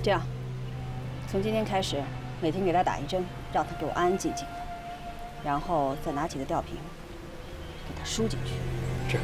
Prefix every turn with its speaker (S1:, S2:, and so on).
S1: 这样，从今天开始，每天给他打1针，让他给我安安静静的，然后再拿几个吊瓶，给他输进去。